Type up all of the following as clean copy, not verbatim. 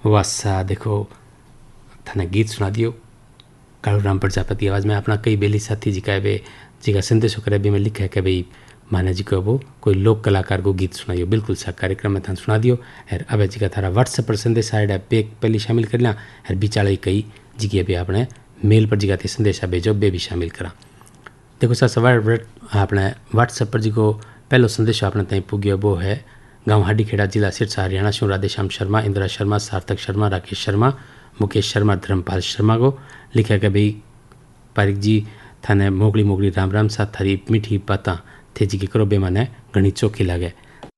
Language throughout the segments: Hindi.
वासा देखो थाना गीत सुना दियो कालूराम प्रजापति आवाज़ में। अपना कई बेली साथी जी का वे जी का संदेशों करे भी में लिखा है कि भाई माना जी को वो कोई लोक कलाकार को गीत सुनाइयो। बिल्कुल सा कार्यक्रम में थान सुना दियो। और अब जी का थारा व्हाट्सएप पर संदेश आया पेक पहले शामिल कर लिया। और बिचाले कई जी के भी आपने मेल पर जी का संदेशा भेजो बे भी शामिल करा। देखो सर सवार आपने व्हाट्सएप पर जी को पहलो संदेश आपने तई पुगियो वो है गाँव हाडीखेड़ा जिला सिरसा हरियाणा से राधेश्याम शर्मा, इंदिरा शर्मा, सार्थक शर्मा, राकेश शर्मा, मुकेश शर्मा, धर्मपाल शर्मा को लिखा कि भाई पारिक जी थाने मोगली मोगली राम राम साथ थारी मीठी बाता थे जी के करो बे माने घनी चोखी लागे।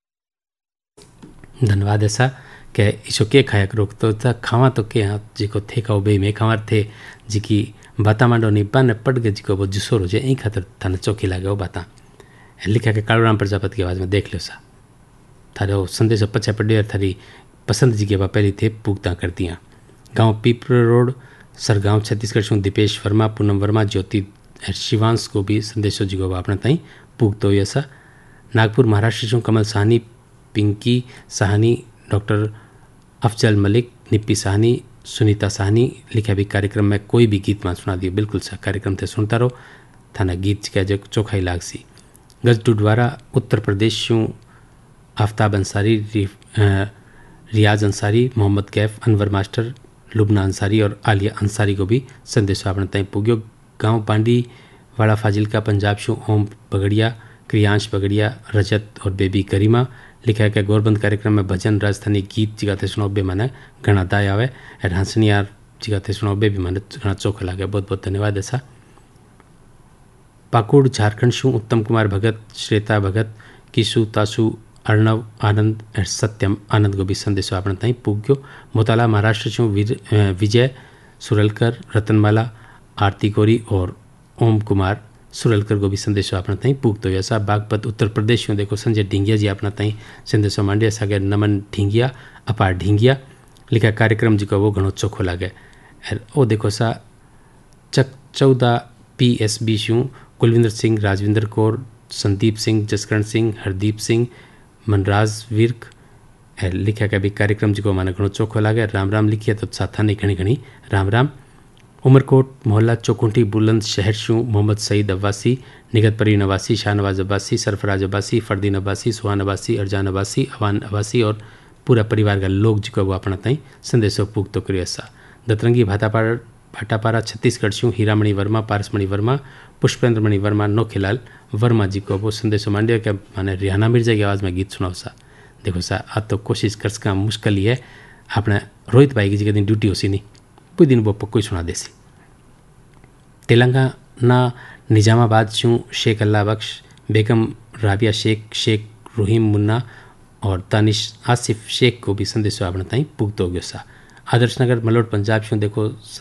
धन्यवाद ऐसा कि इसो के खाया करो तो खावा तो के हाँ जी को थे खाओ बे में खावा थे जी की बाता मांडो नहीं पाने पड़ गए जी को वो जुसोर हो जाए यही खातर थाने चोखी लागे वो बाता। लिखा के कालूराम प्रजापति की आवाज़ में देख लो सा थारो संदेश पचा पड़े थारी पसंद जी के पहली थे पुगता कर दिया। गाँव पीपर रोड सरगांव छत्तीसगढ़ से दीपेश वर्मा, पूनम वर्मा, ज्योति शिवांश को भी संदेशों जी को अपना ताई पुगतो ऐसा। नागपुर महाराष्ट्र से कमल साहनी, पिंकी साहनी, डॉक्टर अफजल मलिक, निप्पी साहनी, सुनीता साहनी लिखा भी कार्यक्रम में कोई भी गीत मान सुना दियो। बिल्कुल सा कार्यक्रम थे सुनता रहो थाना गीत का जो चोखाई लागसी। गज डुडवारा उत्तर प्रदेश से आफ्ताब अंसारी, रियाज अंसारी, मोहम्मद कैफ, अनवर मास्टर, लुबना अंसारी और आलिया अंसारी को भी संदेश आपने तय पुग्यो। गांव पांडी वाला फाजिलका पंजाब से ओम बगड़िया, क्रियांश बगड़िया, रजत और बेबी करीमा लिखा है कि गौरबंद कार्यक्रम में भजन राजधानी गीत जिगाते सुनोबे माने घना दाय आवे और हंसनियार जिगाते सुनोबे भी माने घना चोख लागे। बहुत बहुत धन्यवाद ऐसा। पाकुड़ झारखंड से उत्तम कुमार भगत, श्वेता भगत, किशु तासु, अर्णव आनंद और सत्यम आनंद को भी संदेश आपने तई पुग्यो। मोताला महाराष्ट्र से विजय सुरलकर, रतनमाला, आरती कोरी और ओम कुमार सुरलकर को भी संदेश आपने तई पुगतो ऐसा। बागपत उत्तर प्रदेश में देखो संजय ढींगिया जी अपना तई संदेश मांडिया सागे नमन ढींगिया, अपार ढींगिया लिखा कार्यक्रम जी को वो घणो चोखो लागे। और वो देखो सा चक 14 PSB से कुलविंदर सिंह, राजविंदर कौर, संदीप सिंह, जसकरण सिंह, हरदीप सिंह, मनराज विर्क लिखा के भी कार्यक्रम जी को माने घणो चोखो लागे। राम राम लिखिए तो साथा नहीं घनी घनी राम राम। उमरकोट मोहल्ला चौकुंठी बुलंद शहर शू मोहम्मद सईद अब्बासी, निगत परीन अब्बासी, शाहनवाज अब्बासी, सरफराज अब्बासी, फरदीन अब्बासी, सुहान अब्बासी, अरजान अब्बासी, अवान अब्बासी और पूरा परिवार का लोग जी को वो अपना तई संदेशो पुगतो करियो सा। दतरंगी भाटापारा छत्तीसगढ़ शू हीरामणि वर्मा, पारसमणि वर्मा, पुष्पेंद्र मणि वर्मा, नोखेलाल वर्मा जी को वो संदेशो मांडिया के माने रिहाना मिर्जा की आवाज़ में गीत सुनाओ सा। देखो सा आज तो कोशिश कर सका मुश्किल ही है। अपने रोहित भाई की जी दिन ड्यूटी होसी नहीं कोई दिन वो पक्को सुना देसी। तेलंगाना निजामाबाद शू शेख अल्लाह बख्श, बेगम राबिया शेख, शेख रूहीम मुन्ना और तानिश आसिफ शेख को भी संदेशो अपने ताई पुगतो गयो सा। आदर्श नगर मलोट पंजाब शू देखो